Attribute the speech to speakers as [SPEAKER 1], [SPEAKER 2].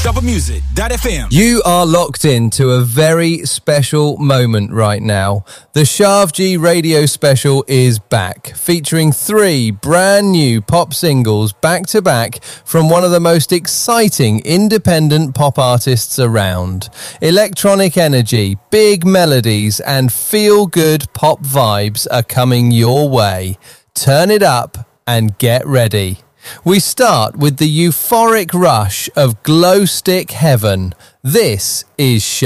[SPEAKER 1] discovermusic.fm.
[SPEAKER 2] You are locked into a very special moment right now. The Shavji Radio Special is back, featuring 3 brand new pop singles back-to-back from one of the most exciting independent pop artists around. Electronic energy, big melodies, and feel-good pop vibes are coming your way. Turn it up and get ready. We start with the euphoric rush of Glow Stick Heaven. This is